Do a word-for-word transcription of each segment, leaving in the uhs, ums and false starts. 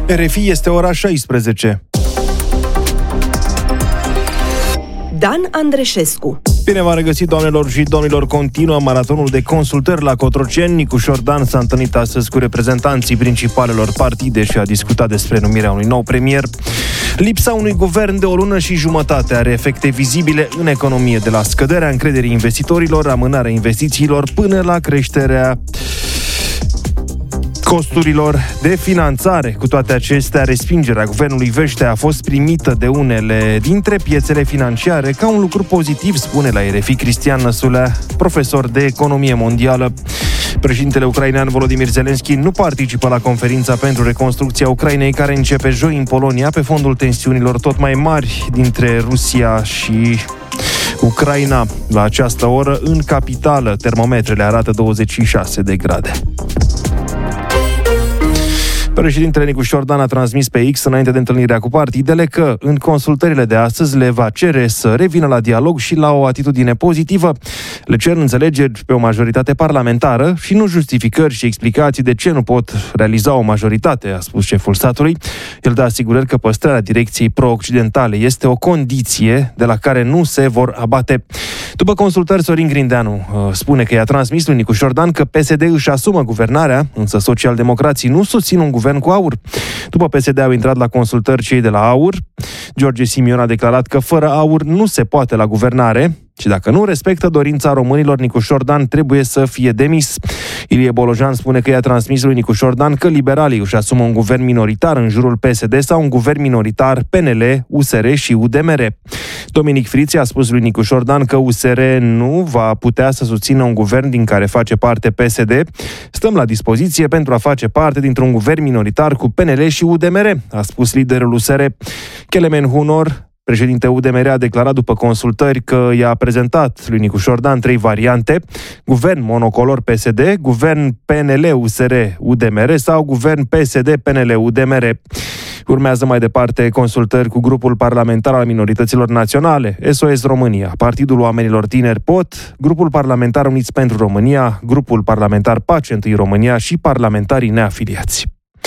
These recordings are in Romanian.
R F I este ora șaisprezece. Dan Andreșescu. Bine v-am regăsit, doamnelor și domnilor. Continuă maratonul de consultări la Cotroceni. Nicu Șordan s-a întâlnit astăzi cu reprezentanții principalelor partide și a discutat despre numirea unui nou premier. Lipsa unui guvern de o lună și jumătate are efecte vizibile în economie, de la scăderea încrederii investitorilor, amânarea investițiilor, până la creșterea costurilor de finanțare. Cu toate acestea, respingerea guvernului Vestea a fost primită de unele dintre piețele financiare ca un lucru pozitiv, spune la R F I Cristian Năsulea, profesor de economie mondială. Președintele ucrainean Volodymyr Zelensky nu participă la conferința pentru reconstrucția Ucrainei, care începe joi în Polonia, pe fondul tensiunilor tot mai mari dintre Rusia și Ucraina. La această oră, în capitală, termometrele arată douăzeci și șase de grade. Președintele Nicu Șordan a transmis pe X, înainte de întâlnirea cu partidele, că în consultările de astăzi le va cere să revină la dialog și la o atitudine pozitivă. Le cer înțelegeri pe o majoritate parlamentară și nu justificări și explicații de ce nu pot realiza o majoritate, a spus șeful statului. El dă asigurări că păstrarea direcției pro-occidentale este o condiție de la care nu se vor abate. După consultări, Sorin Grindeanu spune că i-a transmis lui Nicu Șordan că P S D își asumă guvernarea, însă socialdemocrații nu susțin un guvern cu AUR. După P S D au intrat la consultări cei de la AUR. George Simion a declarat că fără AUR nu se poate la guvernare și dacă nu respectă dorința românilor, Nicu Șordan trebuie să fie demis. Ilie Bolojan spune că i-a transmis lui Nicu Șordan că liberalii își asumă un guvern minoritar în jurul P S D sau un guvern minoritar P N L, U S R și U D M R. Dominic Friț a spus lui Nicu Șordan că U S R nu va putea să susțină un guvern din care face parte P S D. Stăm la dispoziție pentru a face parte dintr-un guvern minoritar cu P N L și U D M R, a spus liderul U S R. Kelemen Hunor, președinte U D M R, a declarat după consultări că i-a prezentat lui Nicu Șordan trei variante: guvern monocolor P S D, guvern P N L U S R U D M R sau guvern P S D P N L U D M R. Urmează mai departe consultări cu grupul parlamentar al minorităților naționale, S O S România, Partidul Oamenilor Tineri P O T, grupul parlamentar Uniți pentru România, grupul parlamentar Pace Întâi România și parlamentarii neafiliați.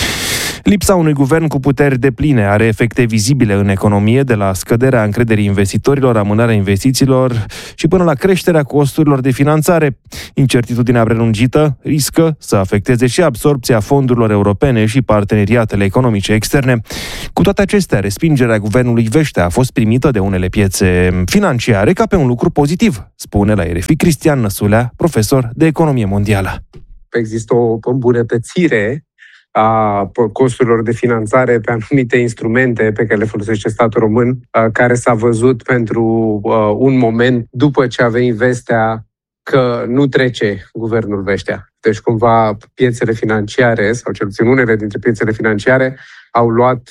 Lipsa unui guvern cu puteri depline are efecte vizibile în economie, de la scăderea încrederii investitorilor, amânarea investițiilor și până la creșterea costurilor de finanțare. Incertitudinea prelungită riscă să afecteze și absorbția fondurilor europene și parteneriatele economice externe. Cu toate acestea, respingerea guvernului Vestea a fost primită de unele piețe financiare ca pe un lucru pozitiv, spune la R F I Cristian Năsulea, profesor de economie mondială. Există o îmbunătățire a costurilor de finanțare pe anumite instrumente pe care le folosește statul român, care s-a văzut pentru un moment după ce a venit vestea că nu trece guvernul Vestea. Deci cumva piețele financiare, sau cel puțin unele dintre piețele financiare, au luat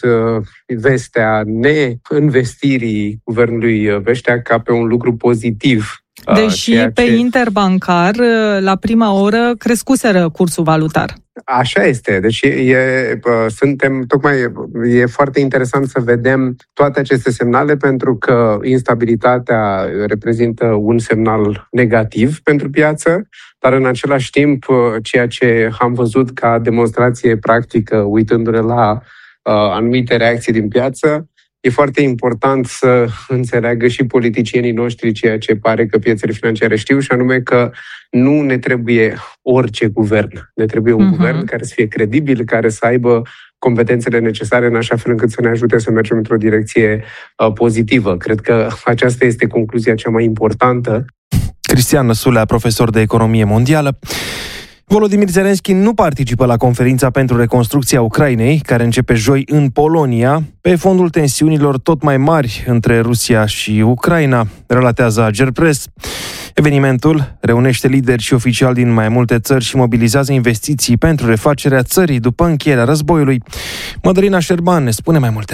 vestea neinvestirii guvernului Vestea ca pe un lucru pozitiv. Deși ce... pe interbancar, la prima oră, crescuseră cursul valutar. Așa este. Deci e, e, suntem, tocmai e foarte interesant să vedem toate aceste semnale, pentru că instabilitatea reprezintă un semnal negativ pentru piață, dar în același timp ceea ce am văzut ca demonstrație practică, uitându-ne la uh, anumite reacții din piață, e foarte important să înțeleagă și politicienii noștri ceea ce pare că piețele financiare știu, și anume că nu ne trebuie orice guvern. Ne trebuie un uh-huh. guvern care să fie credibil, care să aibă competențele necesare în așa fel încât să ne ajute să mergem într-o direcție uh, pozitivă. Cred că aceasta este concluzia cea mai importantă. Cristian Năsulea, profesor de economie mondială. Volodymyr Zelensky nu participă la conferința pentru reconstrucția Ucrainei, care începe joi în Polonia, pe fondul tensiunilor tot mai mari între Rusia și Ucraina, relatează Agerpres. Evenimentul reunește lideri și oficiali din mai multe țări și mobilizează investiții pentru refacerea țării după încheierea războiului. Mădălina Șerban ne spune mai multe.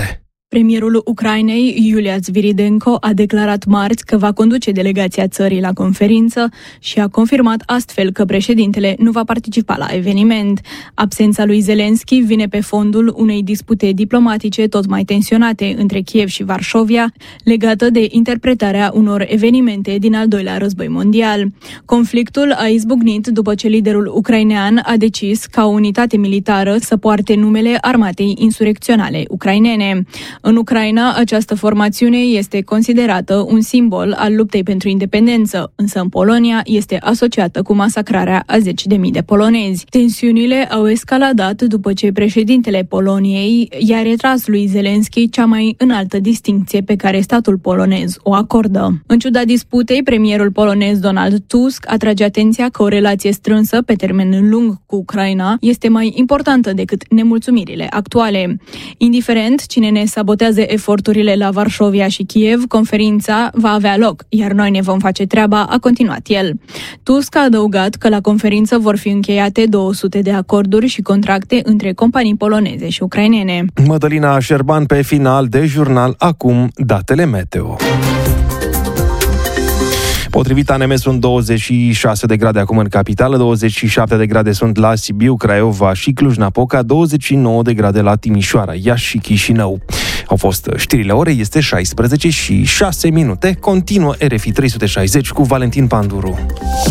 Premierul Ucrainei, Iulia Zviridenko, a declarat marți că va conduce delegația țării la conferință și a confirmat astfel că președintele nu va participa la eveniment. Absența lui Zelenski vine pe fondul unei dispute diplomatice tot mai tensionate între Kiev și Varșovia, legată de interpretarea unor evenimente din al doilea război mondial. Conflictul a izbucnit după ce liderul ucrainean a decis ca o unitate militară să poarte numele armatei insurecționale ucrainene. În Ucraina, această formațiune este considerată un simbol al luptei pentru independență, însă în Polonia este asociată cu masacrarea a zeci de mii de polonezi. Tensiunile au escaladat după ce președintele Poloniei i-a retras lui Zelenski cea mai înaltă distincție pe care statul polonez o acordă. În ciuda disputei, premierul polonez Donald Tusk atrage atenția că o relație strânsă pe termen lung cu Ucraina este mai importantă decât nemulțumirile actuale. Indiferent cine ne sabotează eforturile la Varșovia și Kiev, conferința va avea loc, iar noi ne vom face treaba, a continuat el. Tusk a adăugat că la conferință vor fi încheiate două sute de acorduri și contracte între companii poloneze și ucrainene. Mădălina Șerban pe final de jurnal, acum datele meteo. Potrivit A N M sunt douăzeci și șase de grade acum în capitală, douăzeci și șapte de grade sunt la Sibiu, Craiova și Cluj-Napoca, douăzeci și nouă de grade la Timișoara, Iași și Chișinău. Au fost știrile orei, este șaisprezece și șase minute. Continuă R F I trei sute șaizeci cu Valentin Panduru.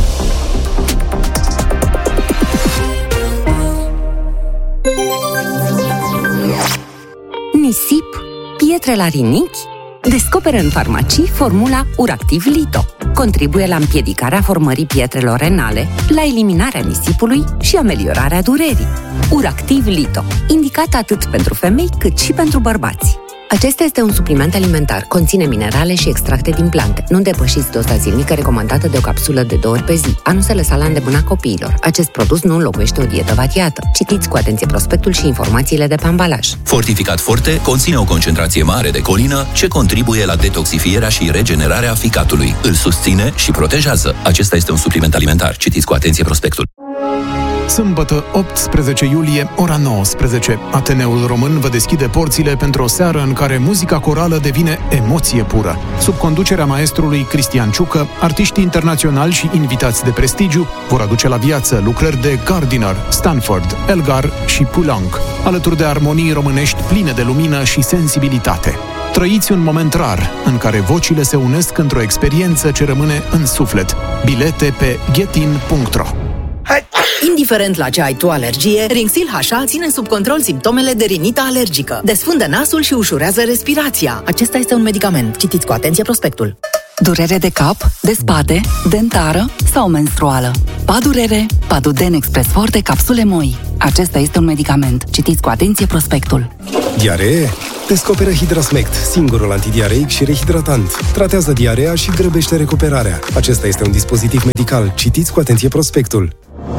Nisip, pietre la rinichi? Descoperă în farmacii formula Uractiv Lito. Contribuie la împiedicarea formării pietrelor renale, la eliminarea nisipului și ameliorarea durerii. Uractiv Lito, indicat atât pentru femei cât și pentru bărbați. Acesta este un supliment alimentar, conține minerale și extracte din plante. Nu depășiți doza zilnică recomandată de o capsulă de două ori pe zi. A nu se lăsa la îndemâna copiilor. Acest produs nu înlocuiește o dietă variată. Citiți cu atenție prospectul și informațiile de pe ambalaj. Fortificat Forte conține o concentrație mare de colină ce contribuie la detoxifierea și regenerarea ficatului. Îl susține și protejează. Acesta este un supliment alimentar. Citiți cu atenție prospectul. Sâmbătă, optsprezece iulie, ora nouăsprezece. Ateneul Român vă deschide porțile pentru o seară în care muzica corală devine emoție pură. Sub conducerea maestrului Cristian Ciucă, artiștii internaționali și invitați de prestigiu vor aduce la viață lucrări de Gardiner, Stanford, Elgar și Poulenc, alături de armonii românești pline de lumină și sensibilitate. Trăiți un moment rar în care vocile se unesc într-o experiență ce rămâne în suflet. Bilete pe getin punct ro. Indiferent la ce ai tu alergie, Rinxil H A ține sub control simptomele de rinită alergică. Desfundă nasul și ușurează respirația. Acesta este un medicament. Citiți cu atenție prospectul. Durere de cap, de spate, dentară sau menstruală. Padurere, Paduden Express Forte capsule moi. Acesta este un medicament. Citiți cu atenție prospectul. Diaree? Descoperă Hidrasmect, singurul antidiareic și rehidratant. Tratează diarea și grăbește recuperarea. Acesta este un dispozitiv medical. Citiți cu atenție prospectul.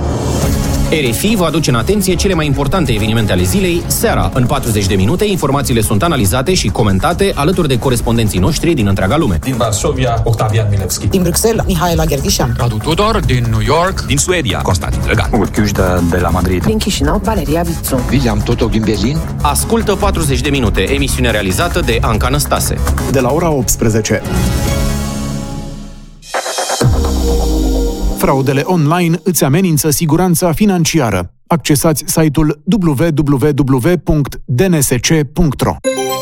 R F I vă aduce în atenție cele mai importante evenimente ale zilei, seara. În patruzeci de minute, informațiile sunt analizate și comentate alături de corespondenții noștri din întreaga lume. Din Varsovia, Octavian Milevski. Din Bruxelles, Mihaela Gherghișan. Radu Tudor, din New York. Din Suedia, Constantin Drăgan. Urchiușda de la Madrid. Din Chișinău, Valeria Vițu. William Totov din Berlin. Ascultă patruzeci de minute, emisiune realizată de Anca Năstase. De la ora optsprezece. Fraudele online îți amenință siguranța financiară. Accesați site-ul w w w punct d n s c punct r o.